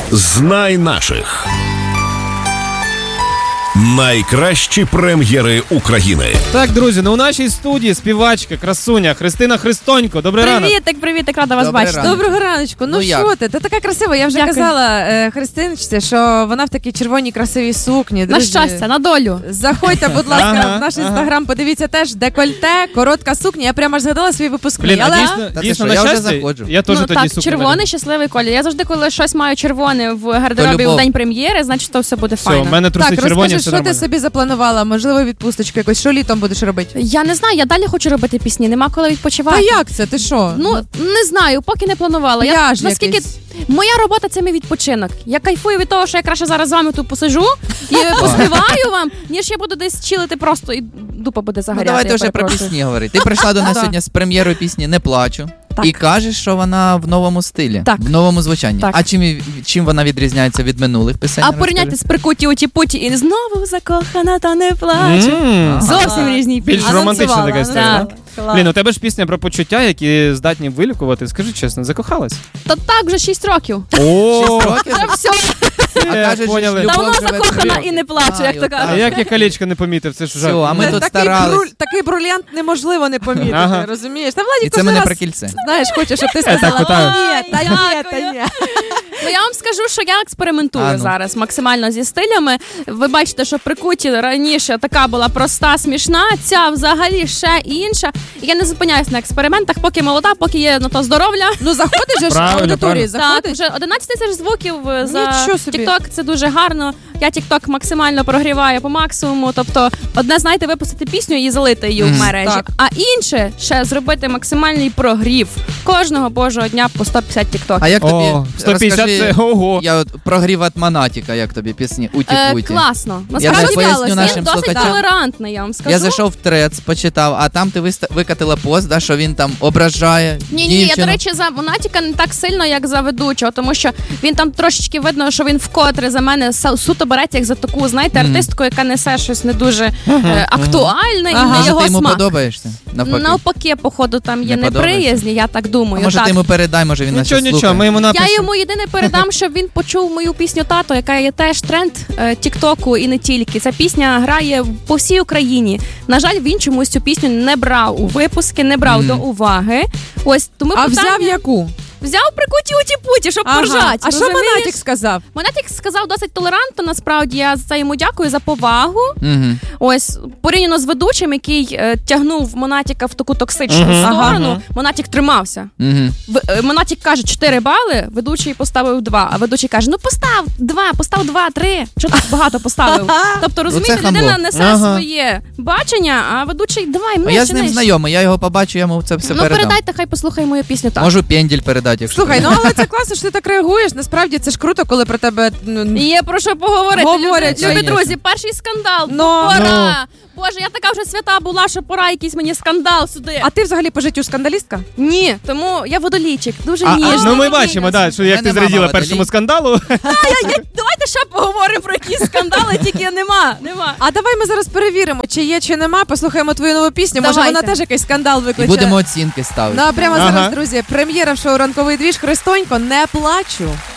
Знай наших. Найкращі прем'єри України. Так, друзі, у нашій студії співачка, красуня Христина Христонько. Добрий ранок. Привітик, рада вас бачити. Доброго раночку. Ну що ти? Ти така красива. Я вже казала Христиночці, що вона в такій червоній красивій сукні. На щастя, на долю. Заходьте, будь ласка, в наш інстаграм, подивіться теж декольте, коротка сукня. Я прямо аж згадала свій випускний. Дійсно, на щастя, я теж тоді сукню. Так, червоний, щасливий колір. Я завжди, коли щось маю червоне в гардеробі в день прем'єри, значить, то все буде файно. Все, в мене труси червоні. Що ти собі запланувала? Можливо, відпусточку якось? Що літом будеш робити? Я не знаю, я далі хочу робити пісні, нема коли відпочивати. Та як це? Ти що? Ну, не знаю, поки не планувала. Наскільки моя робота — це мій відпочинок. Я кайфую від того, що я краще зараз з вами тут посиджу і поспіваю вам, ніж я буду десь чилити просто і дупа буде загоряти. Ну, давайте вже про пісні говорити. Ти прийшла до нас сьогодні з прем'єрою пісні «Не плачу». І кажеш, що вона в новому стилі, в новому звучанні. Так. А чим вона відрізняється від минулих пісень? А порівняти з «Прикуті уті-путі» і «Знову закохана та не плачу». Зовсім різні пісні. Більш романтична така історія. Блін, у тебе ж пісня про почуття, які здатні вилікувати. Скажи чесно, закохалась? Та так, вже 6 років. 6 років? Все. А кажеш, давно закохана і не плачу, як то кажуть. А як я колечко не помітив? Це ж вже... А ми тут старались. Такий бриллиант неможливо не помітити, розумієш? Та Владі і це мене про кільце. Знаєш, хоче, щоб ти сказала, та ні. Ну, я вам скажу, що я експериментую зараз максимально зі стилями. Ви бачите, що «Прикуті» раніше така була проста, смішна, ця взагалі ще інша. І я не зупиняюсь на експериментах, поки молода, поки є на то здоров'я. Ну, заходиш же ж в аудиторії, заходиш. Так, вже 11 тисяч звуків за TikTok, це дуже гарно. Я TikTok максимально прогріваю по максимуму. Тобто, одне, знаєте, випустити пісню і залити її в мережі. Так. А інше ще зробити максимальний прогрів кожного божого дня по 150 TikTok. А як тобі, 150 розкажи, це ого. Я от прогрів от Монатіка, як тобі пісні «Уті-путі». Класно. Я поясню нашим він досить слухачам. толерантний, я вам скажу. Я зайшов в Трец, почитав, а там ти викатила пост, що він там ображає Ні, я, до речі, за Монатіка не так сильно, як за ведучого, тому що він там трошечки видно, що він вкотре за мене суто береться як за таку, знаєте, артистку, яка несе щось не дуже актуальне і не його смак. Ти йому подобаєшся? Навпаки, походу, там є неприязні, я так думаю. Може, ти йому передай, може він нас слухає. Нічого, ми йому напишемо. Я йому єдине передам, щоб він почув мою пісню «Тато», яка є теж тренд тіктоку і не тільки. Ця пісня грає по всій Україні. На жаль, він чомусь цю пісню не брав у випуски, не брав до уваги. Ось, тому взяв яку? Взяв «Прикуті уті-путі», щоб поржать. А що Монатік сказав? Монатік сказав досить толерантно, насправді. Я за це йому дякую, за повагу. Ось, порівняно з ведучим, який тягнув Монатіка в таку токсичну сторону, Монатік тримався. Монатік каже 4 бали, ведучий поставив 2. А ведучий каже, ну постав 2, 3. Що так багато поставив? Тобто, розумієте, людина несе своє бачення, а ведучий, давай, нижче. Я з ним знайомий, я його побачу, я йому це все передам. Ну, передайте, хай послухає мою пісню так. Можу пенділь передати, якщо. Слухай, ну але це класно, що ти так реагуєш. Насправді це ж круто, коли про тебе є про що поговорити. Любі друзі, перший скандал. Пора. Боже, я така вже свята була, що пора якийсь мені скандал сюди. А ти взагалі по життю скандалістка? Ні, тому я водолійчик, дуже ніжний. Ну ми бачимо, що як ти зраділа першому скандалу. Давайте ще поговоримо про якісь скандали, тільки нема. А давай ми зараз перевіримо, чи є, чи нема. Послухаємо твою нову пісню. Може вона теж якийсь скандал викличе. І будемо оцінки ставити. Ну а прямо зараз, друзі, прем'єра в шоу «Ранковий двіж». Христонько, «Не плачу».